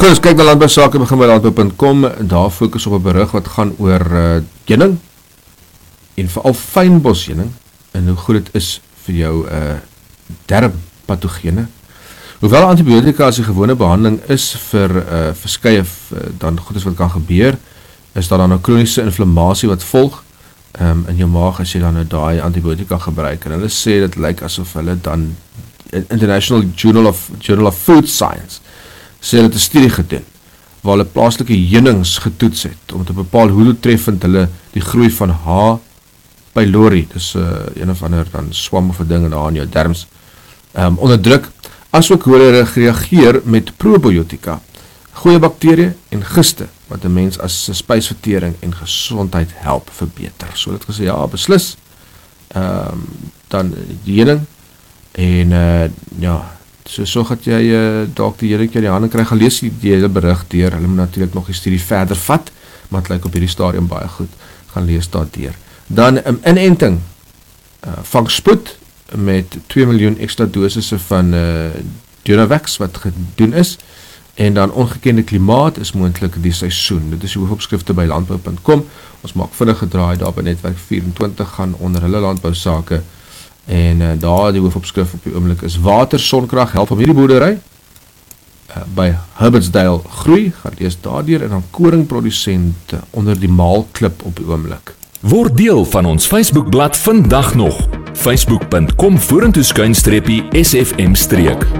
Goed, ons kyk na landbousake, begin by landbou.com, daar fokus op 'n berig wat gaan oor heuning, en veral fynbosheuning, en hoe goed dit is vir jou darmpatogene. Hoewel antibiotika as die gewone behandeling is vir verskeie dan goedes wat kan gebeur, is daar dan 'n kroniese inflammasie wat volg in jou maag as jy dan nou daai antibiotika gebruik. En hulle sê dit lyk asof hulle dan International Journal of Food Science sê hulle het 'n studie gedoen waar hulle plaaslike heunings getoets het om te bepaal hoe doeltreffend hulle die groei van H. pylori, dis een of ander dan swam of 'n ding daar in jou darms onderdruk, asook hoe hulle reageer met probiotika, goeie bakterieë en giste wat 'n mens as spysvertering en gesondheid help verbeter. So het gesê, ja, beslis, dan die heuning, en ja, so sorg dat jy dalk die heuning in die hande kry, gaan lees die hele berig deur, hulle moet natuurlik nog die studie verder vat, maar het lyk op hierdie stadium baie goed, gaan lees daar deur. Dan inenting, vang spoed met 2 miljoen ekstra dosisse van Dynavax wat gedoen is, en dan ongekende klimaat is moontlik die seisoen. Dit is die hoofopskrifte by landbou.com. Ons maak vinnig gedraai daar by netwerk 24, gaan onder hulle landbousake, en daar die hoofopskrif op die oomblik is water, sonkrag, help om hierdie boerdery by Hubbardsdale groei, gaan lees daardeur, en dan koringprodusente onder die maalklip op die oomblik. Word deel van ons Facebookblad vandag nog. Facebook.com/SFM-.